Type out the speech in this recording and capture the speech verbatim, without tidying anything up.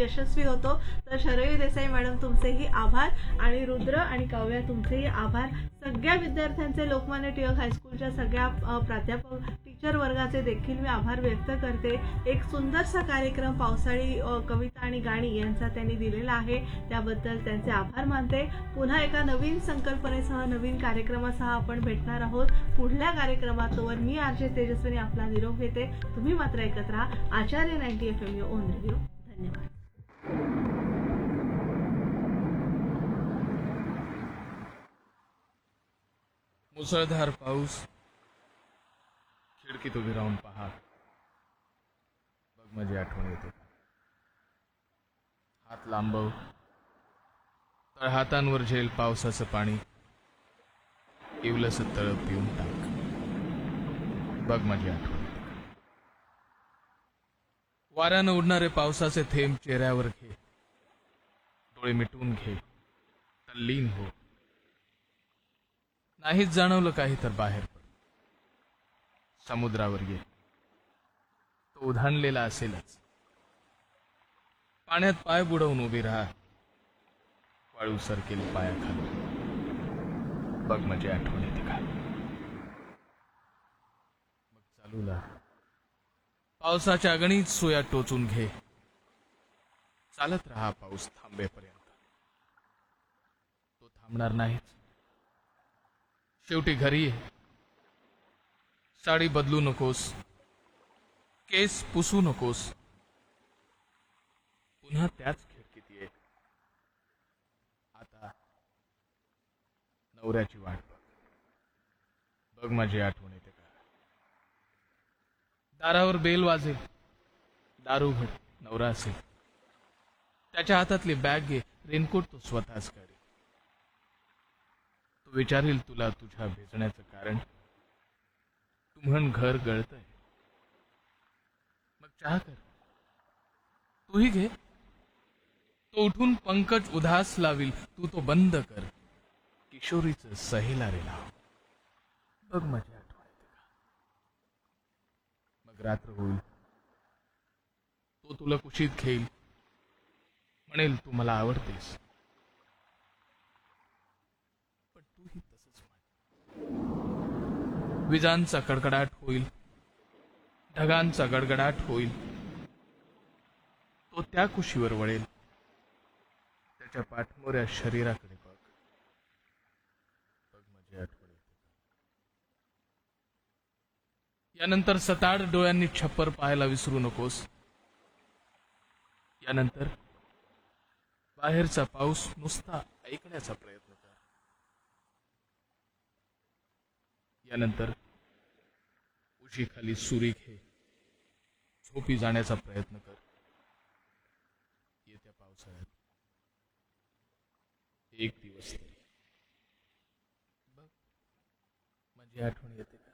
यशस्वी होतो. तर शरयू देसाई मॅडम तुमचेही आभार आणि रुद्र आणि काव्या तुमचेही आभार. सगळ्या विद्यार्थ्यांचे, लोकमान्य टिळक हायस्कूलच्या सगळ्या प्राध्यापक टीचर वर्गाचे देखील मी आभार व्यक्त करते. एक सुंदरसा कार्यक्रम पावसाळी कविता आणि गाणी यांचा त्यांनी दिलेला आहे, त्याबद्दल त्यांचे आभार मानते. पुन्हा एका नवीन संकल्पनेसह नवीन कार्यक्रमासह आपण भेटणार आहोत पुढल्या कार्यक्रमात. तोवर मी आरजे तेजस्विनी आपला निरोप घेते. तुम्ही मात्र ऐकत राहा आचार्य ninety F M on radio. धन्यवाद. मुसळधार पाऊस, खिडकीत उभी राहून पहा, बघ माझी आठवण येते. हात लांबव, तळहातांवर झेल पावसाचं पाणी, इवलस तळ पिऊन टाक, बघ माझी आठवण. वाऱ्यानं उडणारे पावसाचे थेंब चेहऱ्यावर घे, डोळे मिटवून घे, तल्लीन हो. नाहीच जाणवलं काही तर बाहेर पड, समुद्रावर ये, तो उधाणलेला असेलच. पाण्यात पाय बुडवून उभी राहा, वाळू सरकेल पायाखाली, बघ माझी आठवण येते का. मग चालू ला, पावसाच्या अगणित सोया टोचून घे, चालत राहा पाऊस थांबेपर्यंत. तो थांबणार नाहीच. शेवटी घरी ये, साडी बदलू नकोस, केस पुसू नकोस, पुन्हा त्याच खिडकीत ये. आता नवऱ्याची वाट बघ, बघ माझी आठवण येते का. दारावर बेल वाजेल, दार उघड, नवरा असेल. त्याच्या हातातली बॅग घे, रेनकोट तो स्वतःच काढेल. तो विचारेल तुला तुझ्या भेजण्याचं कारण. तू म्हण घर गळतंय, मग चहा कर, तूही घे. तो उठून पंकज उदास लावील, तू तो बंद कर, किशोरीचं सहेला रे लाव, बघ माझी आठवण येते का. मग रात्र होईल, तो तुला कुशीत घेईल, म्हणेल तू मला आवडतेस, पण तूही तसंच म्हण. विजांचा कडकडाट होईल, ढगांचा गडगडाट होईल, तो त्या कुशीवर वळेल, त्याच्या पाठमोऱ्या शरीराकडे बघ, बघ माझी आठवण येते. यानंतर सताड डोळ्यांनी छप्पर पाहायला विसरू नकोस. यानंतर बाहेरचा पाऊस नुसता ऐकण्याचा प्रयत्न कर. यानंतर उशीखाली सुरी घे, झोपी जाण्याचा प्रयत्न कर. येत्या पावसाळ्यात एक दिवस तरी बघ माझी आठवण येते का.